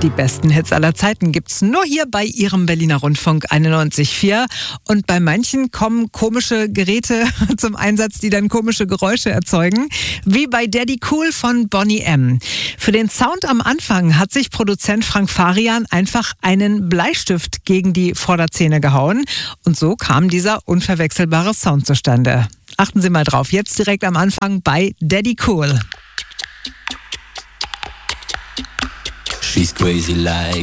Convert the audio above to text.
Die besten Hits aller Zeiten gibt's nur hier bei Ihrem Berliner Rundfunk 91.4. Und bei manchen kommen komische Geräte zum Einsatz, die dann komische Geräusche erzeugen. Wie bei Daddy Cool von Boney M. Für den Sound am Anfang hat sich Produzent Frank Farian einfach einen Bleistift gegen die Vorderzähne gehauen. Und so kam dieser unverwechselbare Sound zustande. Achten Sie mal drauf, jetzt direkt am Anfang bei Daddy Cool. She's crazy like